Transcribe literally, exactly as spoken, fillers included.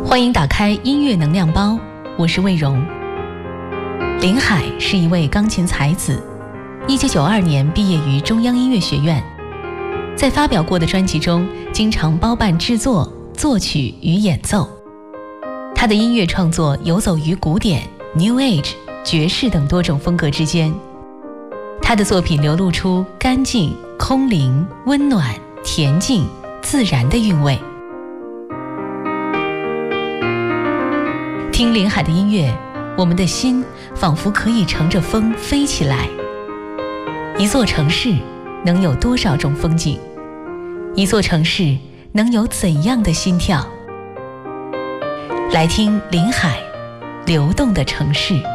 欢迎打开音乐能量包，我是魏荣。林海是一位钢琴才子，一九九二年毕业于中央音乐学院，在发表过的专辑中经常包办制作、作曲与演奏。他的音乐创作游走于古典、New Age、爵士等多种风格之间。他的作品流露出干净、空灵、温暖、恬静、自然的韵味。听林海的音乐，我们的心仿佛可以乘着风飞起来。一座城市能有多少种风景？一座城市能有怎样的心跳？来听林海，流动的城市。